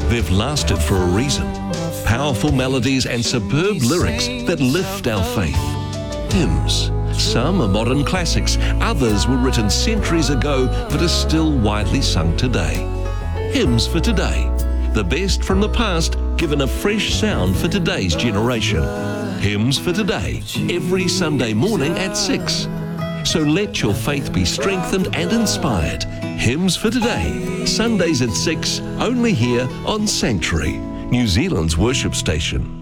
They've lasted for a reason. Powerful melodies and superb lyrics that lift our faith. Hymns. Some are modern classics, others were written centuries ago but are still widely sung today. Hymns for today. The best from the past given a fresh sound for today's generation. Hymns for today, every Sunday morning at 6. So let your faith be strengthened and inspired. Hymns for today, Sundays at 6, only here on Sanctuary, New Zealand's worship station.